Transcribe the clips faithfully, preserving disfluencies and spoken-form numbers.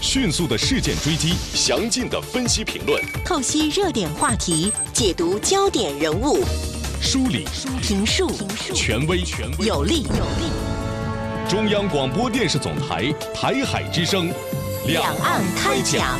迅速的事件追击，详尽的分析评论， 透析热点话题，解读焦点人物， 梳理评述权威权威有力有力。 中央广播电视总台台海之声， 两岸开讲。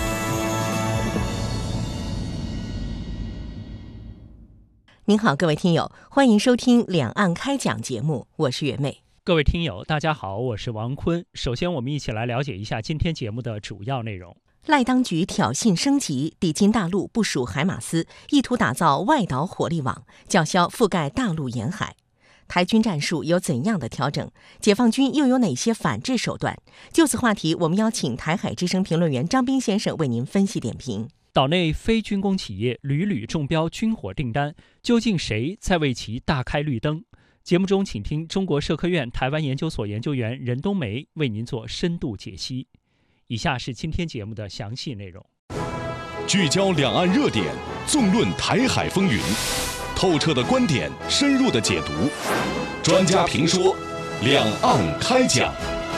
您好，各位听友，欢迎收听《两岸开讲》节目，我是袁妹。 各位听友，大家好，我是王坤。首先，我们一起来了解一下今天节目的主要内容。 赖当局挑衅升级，抵近大陆部署海马斯，意图打造外岛火力网，叫嚣覆盖大陆沿海。台军战术有怎样的调整？解放军又有哪些反制手段？就此话题，我们邀请台海之声评论员张斌先生为您分析点评。 岛内非军工企业屡屡中标军火订单，究竟谁在为其大开绿灯？节目中，请听中国社科院台湾研究所研究员任冬梅为您做深度解析。以下是今天节目的详细内容。 聚焦两岸热点，纵论台海风云，透彻的观点，深入的解读，专家评说，两岸开讲。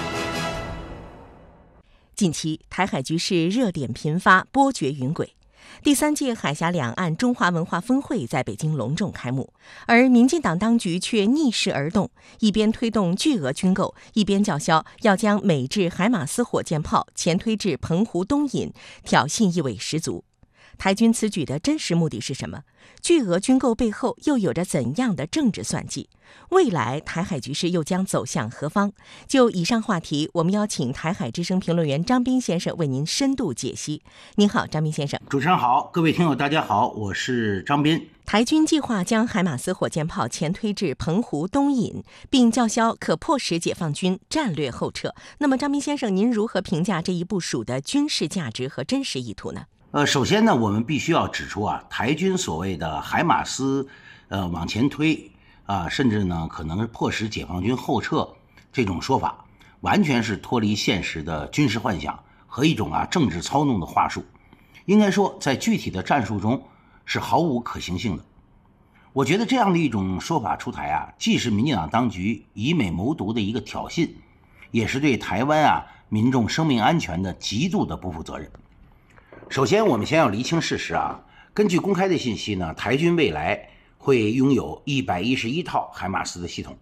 近期，台海局势热点频发，波谲云诡。第三届海峡两岸中华文化峰会在北京隆重开幕，而民进党当局却逆势而动，一边推动巨额军购，一边叫嚣要将美制海马斯火箭炮前推至澎湖东引，挑衅意味十足。台军此举的真实目的是什么？巨额军购背后又有着怎样的政治算计？未来台海局势又将走向何方？就以上话题，我们邀请台海之声评论员张斌先生为您深度解析。您好，张斌先生。 主持人好，各位听友大家好，我是张斌。 台军计划将海马斯火箭炮前推至澎湖东引，并叫嚣可迫使解放军战略后撤。那么张斌先生，您如何评价这一部署的军事价值和真实意图呢？ 呃，首先呢，我们必须要指出啊，台军所谓的海马斯，呃，往前推啊，甚至呢可能是迫使解放军后撤这种说法，完全是脱离现实的军事幻想和一种啊政治操弄的话术。应该说，在具体的战术中是毫无可行性的。我觉得这样的一种说法出台啊，既是民进党当局以美谋独的一个挑衅，也是对台湾啊民众生命安全的极度的不负责任。首先，我们先要厘清事实啊。根据公开的信息呢，台军未来会拥有一百一十一套海马斯的系统，